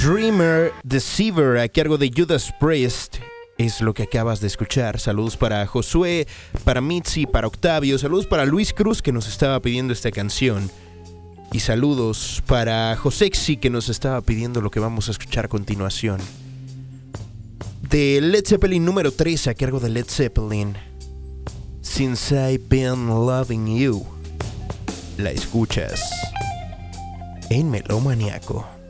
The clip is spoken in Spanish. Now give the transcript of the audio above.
Dreamer Deceiver a cargo de Judas Priest es lo que acabas de escuchar. Saludos para Josué, para Mitzi, para Octavio. Saludos para Luis Cruz, que nos estaba pidiendo esta canción. Y saludos para Josexi, que nos estaba pidiendo lo que vamos a escuchar a continuación. De Led Zeppelin número 3 a cargo de Led Zeppelin, Since I've Been Loving You. La escuchas en Melómaniaco.